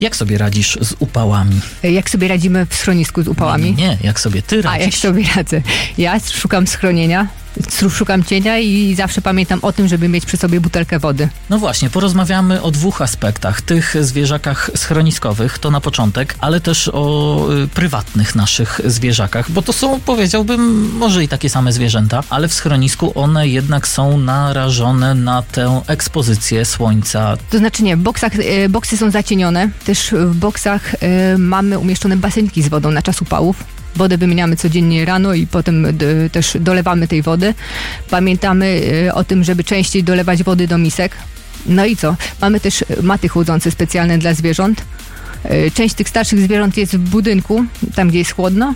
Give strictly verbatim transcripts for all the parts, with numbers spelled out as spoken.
Jak sobie radzisz z upałami? Jak sobie radzimy w schronisku z upałami? Nie, nie, nie. Jak sobie ty radzisz? A, jak sobie radzę? Ja szukam schronienia, szukam cienia i zawsze pamiętam o tym, żeby mieć przy sobie butelkę wody. No właśnie, porozmawiamy o dwóch aspektach. Tych zwierzakach schroniskowych, to na początek, ale też o y, prywatnych naszych zwierzakach, bo to są, powiedziałbym, może i takie same zwierzęta, ale w schronisku one jednak są narażone na tę ekspozycję słońca. To znaczy nie, w boksach, y, boksy są zacienione. Też w boksach y, mamy umieszczone basenki z wodą na czas upałów. Wodę wymieniamy codziennie rano i potem d- też dolewamy tej wody. Pamiętamy y, o tym, żeby częściej dolewać wody do misek. No i co? Mamy też maty chłodzące specjalne dla zwierząt. Y, część tych starszych zwierząt jest w budynku, tam gdzie jest chłodno.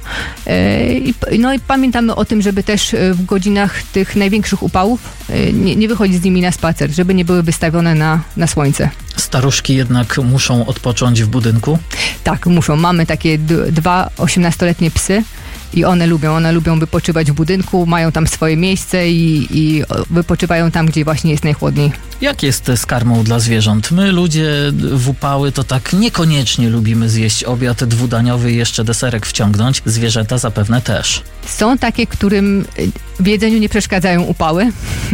Y, i, no i pamiętamy o tym, żeby też y, w godzinach tych największych upałów y, nie, nie wychodzić z nimi na spacer, żeby nie były wystawione na, na słońce. Staruszki jednak muszą odpocząć w budynku? Tak, muszą. Mamy takie d- dwa osiemnastoletnie psy i one lubią. One lubią wypoczywać w budynku, mają tam swoje miejsce i, i wypoczywają tam, gdzie właśnie jest najchłodniej. Jak jest z karmą dla zwierząt? My ludzie w upały to tak niekoniecznie lubimy zjeść obiad dwudaniowy i jeszcze deserek wciągnąć. Zwierzęta zapewne też. Są takie, którym w jedzeniu nie przeszkadzają upały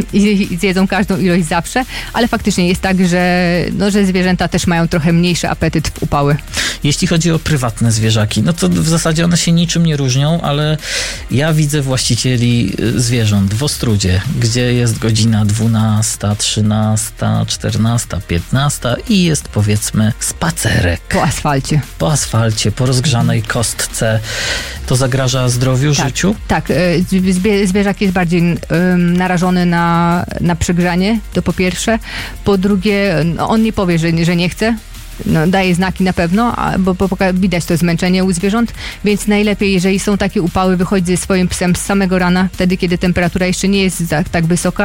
i zjedzą każdą ilość zawsze, ale faktycznie jest tak, że, no, że zwierzęta też mają trochę mniejszy apetyt w upały. Jeśli chodzi o prywatne zwierzaki, no to w zasadzie one się niczym nie różnią, ale ja widzę właścicieli zwierząt w Ostródzie, gdzie jest godzina dwunasta, trzynasta, czternasta, piętnasta i jest, powiedzmy, spacerek. Po asfalcie. Po asfalcie, po rozgrzanej kostce. To zagraża zdrowiu, tak, życiu? Tak. Zwie- zwierzak jest bardziej um, narażony na, na przegrzanie, to po pierwsze. Po drugie, no, on nie powie, że, że nie chce. No, daje znaki na pewno, a, bo, bo widać to zmęczenie u zwierząt, więc najlepiej, jeżeli są takie upały, wychodzić ze swoim psem z samego rana, wtedy, kiedy temperatura jeszcze nie jest tak, tak wysoka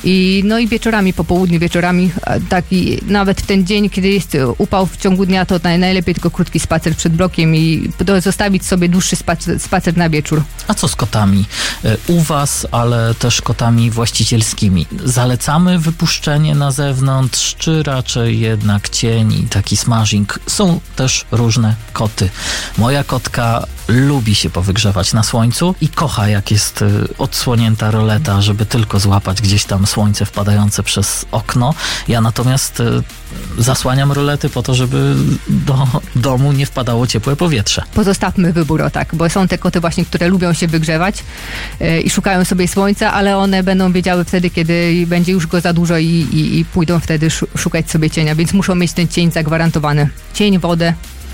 i no i wieczorami, po południu, wieczorami, tak i nawet w ten dzień, kiedy jest upał w ciągu dnia, to naj, najlepiej tylko krótki spacer przed blokiem i zostawić sobie dłuższy spacer, spacer na wieczór. A co z kotami? U was, ale też kotami właścicielskimi. Zalecamy wypuszczenie na zewnątrz, czy raczej jednak cień i taki smażing? Są też różne koty. Moja kotka lubi się powygrzewać na słońcu i kocha, jak jest odsłonięta roleta, żeby tylko złapać gdzieś tam słońce wpadające przez okno. Ja natomiast zasłaniam rolety po to, żeby do domu nie wpadało ciepłe powietrze. Pozostawmy wybór, o tak, bo są te koty właśnie, które lubią się wygrzewać yy, i szukają sobie słońca, ale one będą wiedziały wtedy, kiedy będzie już go za dużo i, i, i pójdą wtedy szukać sobie cienia, więc muszą mieć ten cień zagwarantowany. Cień, wodę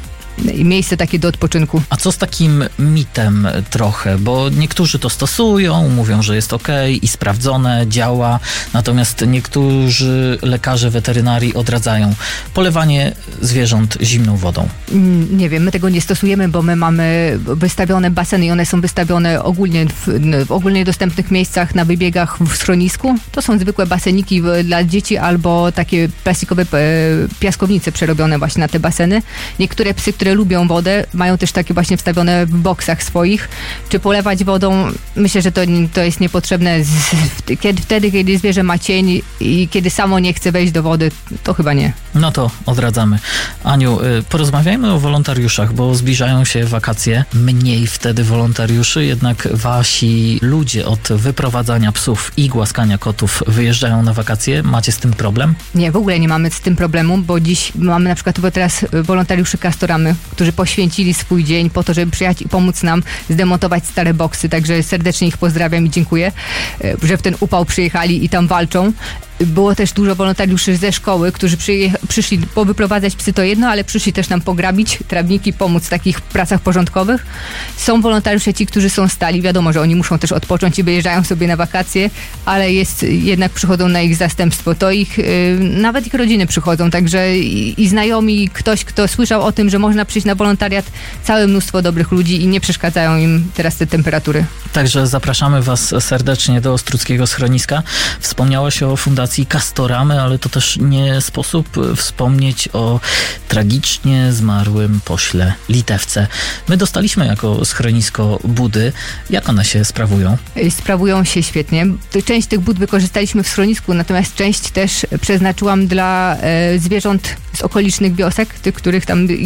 i miejsce takie do odpoczynku. A co z takim mitem trochę? Bo niektórzy to stosują, mówią, że jest okej i sprawdzone, działa, natomiast niektórzy lekarze weterynarii odradzają polewanie zwierząt zimną wodą. Nie wiem, my tego nie stosujemy, bo my mamy wystawione baseny i one są wystawione ogólnie w, w ogólnie dostępnych miejscach na wybiegach w schronisku. To są zwykłe baseniki dla dzieci albo takie plastikowe piaskownice przerobione właśnie na te baseny. Niektóre psy, które lubią wodę, mają też takie właśnie wstawione w boksach swoich. Czy polewać wodą? Myślę, że to, to jest niepotrzebne. Z, kiedy, wtedy, kiedy zwierzę ma cień i kiedy samo nie chce wejść do wody, to chyba nie. No to odradzamy. Aniu, porozmawiajmy o wolontariuszach, bo zbliżają się wakacje. Mniej wtedy wolontariuszy, jednak wasi ludzie od wyprowadzania psów i głaskania kotów wyjeżdżają na wakacje. Macie z tym problem? Nie, w ogóle nie mamy z tym problemu, bo dziś mamy na przykład teraz wolontariuszy Castoramy, którzy poświęcili swój dzień po to, żeby przyjechać i pomóc nam zdemontować stare boksy. Także serdecznie ich pozdrawiam i dziękuję, że w ten upał przyjechali i tam walczą. Było też dużo wolontariuszy ze szkoły, którzy przyje- przyszli powyprowadzać psy, to jedno, ale przyszli też nam pograbić trawniki, pomóc w takich pracach porządkowych. Są wolontariusze ci, którzy są stali. Wiadomo, że oni muszą też odpocząć i wyjeżdżają sobie na wakacje, ale jest, jednak przychodzą na ich zastępstwo. To ich, yy, nawet ich rodziny przychodzą, także i, i znajomi, i ktoś, kto słyszał o tym, że można przyjść na wolontariat, całe mnóstwo dobrych ludzi i nie przeszkadzają im teraz te temperatury. Także zapraszamy was serdecznie do Ostródzkiego Schroniska. Wspomniałaś o Fundacji fundacji Castoramy, ale to też nie sposób wspomnieć o tragicznie zmarłym pośle Litewce. My dostaliśmy jako schronisko budy. Jak one się sprawują? Sprawują się świetnie. Część tych bud wykorzystaliśmy w schronisku, natomiast część też przeznaczyłam dla e, zwierząt z okolicznych wiosek, tych, których tam